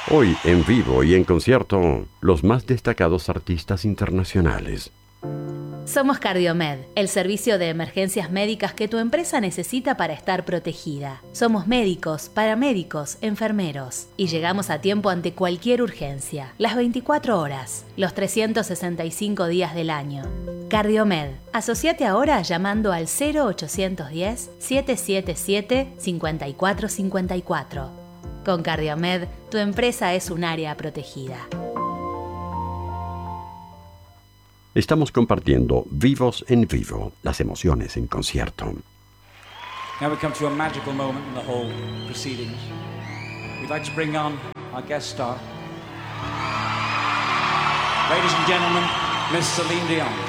Hoy en vivo y en concierto, los más destacados artistas internacionales. Somos Cardiomed, el servicio de emergencias médicas que tu empresa necesita para estar protegida. Somos médicos, paramédicos, enfermeros y llegamos a tiempo ante cualquier urgencia, las 24 horas, los 365 días del año. Cardiomed, asociate ahora llamando al 0810-777-5454. Con Cardiomed, tu empresa es un área protegida. Estamos compartiendo Vivos en Vivo, las emociones en concierto. Now we come to a magical moment in the whole proceedings. We'd like to bring on our guest star. Ladies and gentlemen, Miss Celine Dion.